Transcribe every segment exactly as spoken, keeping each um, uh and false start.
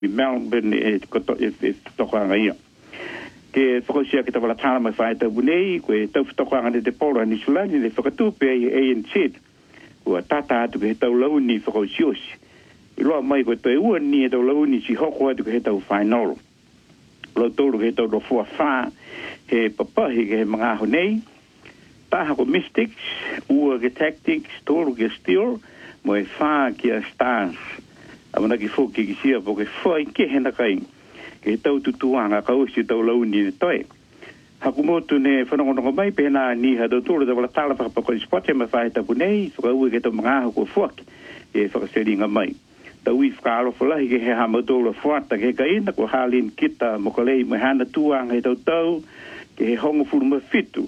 Melbourne e koto e tokoanga ia. Ke whakasia ki tawala tāna mai whae tau bunei, koe tau whatokoanga ne te polo ni sulani, le whakatupe ai A N Z, kua tata atu ke he tau lau ni whakausiosi. I loa mai koe toi ua ni e tau lau ni si hoko atu ke he tau whainolo. Lau tolu ke he tau rofua wha, he papahi ke he mga aho nei, taha ko mystics, ua ke tactics, tolu ke steel, mo e wha ki a stance. Amana ki fōki ki sia po ke whai ke hena kai. Ke tau tutuanga ka usi tau lau ni ne toi. Haku motu ne whanongonongo mai pēnā ni ha tau tōru tau wala tāla whakapako i spate ma whae tapu nei, whakaue ke tau mga aho ko whuaki e whakaseringa mai. Tau i whakaaro whalahi ke he hama tōra whuata ke ka ina ko hālin kita mo ka lei mai hana tuanga he tau tau, ke he hongo furu ma fitu,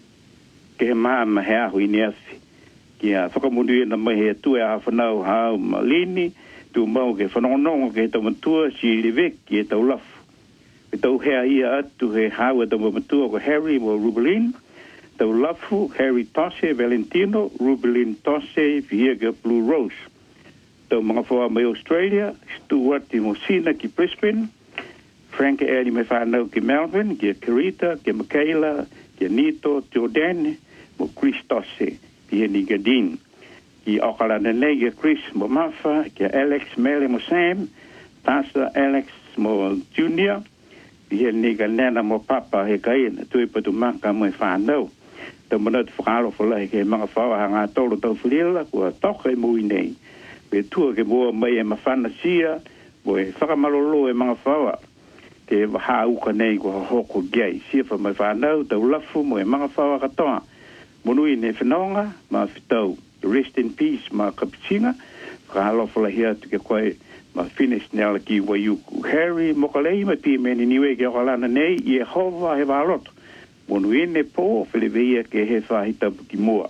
ke he maa ma he aho i ni afi. Ki a whakamundu ina mai he tue a whanau hao ma lini, tu mau ke whanongonongo ke tau matua si revek ki e tau lafu. E tau hea ia atu he hawa tau matua ko Harry mo Rubelin, tau lafu Harry Tosse Valentino, Rubelin Tosse Viega Blue Rose. Tau mga whaua mai Australia, Stuart i Mosina ki Brisbane, Frank e ali me whanau ki Melbourne, ki Carita, ki Michaela, ki Nito, Jordan, mo Chris Tosse, ki Henny Gadin. Ki Auckland nei ki Chris mo Mafa, ki Alex Mele mo Sam, Tasa Alex mo Junior, ki he niga nena mo Papa he kaina, tui patu maka mo e whanau. Tau manat whakalo whalai ke mga whaua hanga tolo tau whirila, kua toka e mui nei. Pe tua ke mua mai e mawhana sia, mo e whakamalolo e mga whaua. Ke waha uka nei kua hoko giai, sia wha mai whanau, tau lafu mo e mga whaua katoa. Monui ne whanonga, ma whitau. Rest in peace ma kapitinga, whakahalo whalahia tu ke koe ma finish nela ki waiuku. Harry mokalei ma pi meni niwe ke okalana nei, i e hova he wāroto. Monu ene po, whileweia ke he whahita puki mua.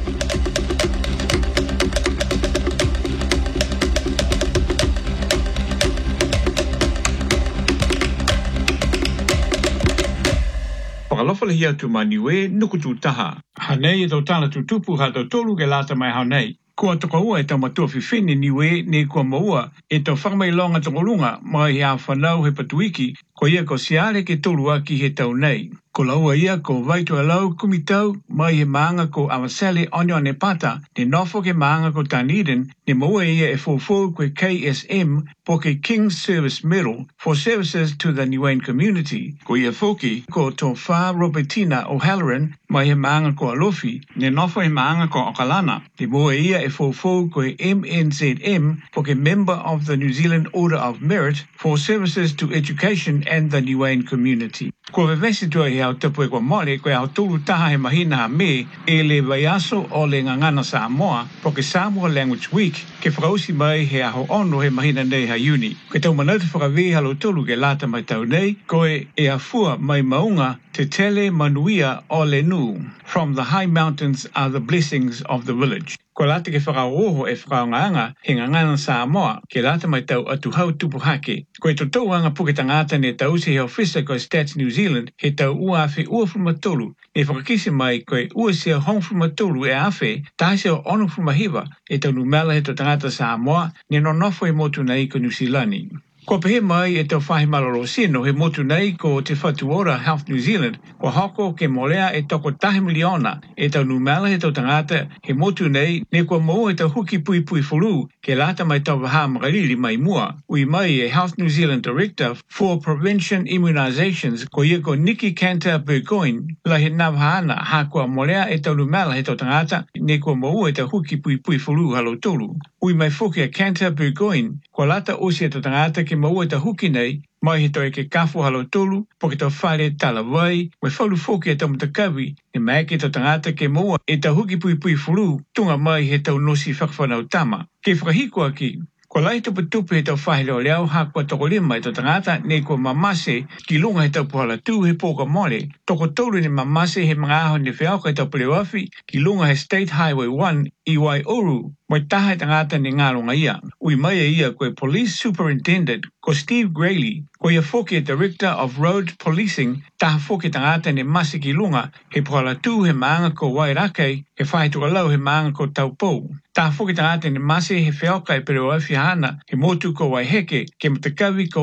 Whakalofalahia tu maniwe nuku tu taha. Hanei e tau tala tu tupu ha tau tolu ke lata mai haunei. Kua toka ua e tau matua whiwhine niwe ne kua maua e tau whakamai longa tongolunga mai hea whanau he patuiki ko ia ko siare ke tolu aki he tau nei. Ko laua ia ko vaitu alau kumitau mai he maanga ko Amasele Onyo ne pata ne nofo ke maanga ko Dunedin ne maua ia e fōfō koe K S M po ke King's Service Medal for services to the Niuean community. Ko ia foki ko tō whā Robertina O'Halloran mai he maanga ko Alofi ne nofo he maanga ko Okalana. Ne maua ia e fōfō koe M N Z M po ke member of the New Zealand Order of Merit for services to education and the Niuean community. Ko vevesi tua i au tapu e kua mole, koe au tūru taha he mahina ha me e le vaiaso o le ngangana Samoa po ke Samoa Language Week ke whakausi mai he aho ono he mahina nei ha uni. Koe tau manauta whakawe halo tolu ke lata mai tau nei, koe e afua mai maunga te tele manuia o le nu. From the high mountains are the blessings of the village. Ko lata ke whakaoho e whakaongaanga he ngangana Samoa ke lata mai tau atu hau tupu hake. Ko e to tauanga puke tangata ne tau se he ofisa ko Stats New Zealand he tau ua awhi ua frumatolu. E whakakisi mai koe ua sea hong frumatolu e awhi tahi se o ono frumahiva e tau numela he to tangata Samoa ne no nofo e motu nei ko New Zealandi. Ko pehe mai e tau whahi maloro sino he motu nei ko te whatuora Health New Zealand ko hoko ke molea e toko tahi miliona e tau numela he tau tangata he motu nei ne ko mo e tau huki pui pui furu ke lata mai tau waha makariri mai mua. Ui mai e Health New Zealand Director for Prevention Immunizations ko ia ko Nikki Cantor Burgoyne la he navahana ha kua molea e tau numela he tau tangata ne ko mo e tau huki pui pui furu halo tolu. Ui mai foki a Cantor Burgoyne ko lata osi e tau tangata ke maua ta huki nei, mai he toi ke kafu halo tolu, po ke tau whare tala wai, me whalu foki e tau matakawi, ne mai ke tau tangata ke maua e tau huki pui pui furu, tunga mai he tau nosi whakawhanau tama. Ke whakahiko aki, ko lai tupu tupu he tau whahe leo leo ha kua toko lima e tau tangata ne kua mamase ki lunga he tau puhala tu he poka mole. Toko tolu ne mamase he mga aho ne whiauka he tau pelewawhi ki lunga he State Highway one i Waiuru. Mo taha tangata ni ngalonga ia. Ui mai ia koe Police Superintendent ko Steve Grayley ko ia foke Director of Road Policing taha foke tangata ni Masiki Lunga he pola tu he maanga ko Wairake he whai tuka lau he maanga ko Taupou. Taha foke tangata ni Masi he whioka e pero awhi hana he motu ko Waiheke ke matakawi ko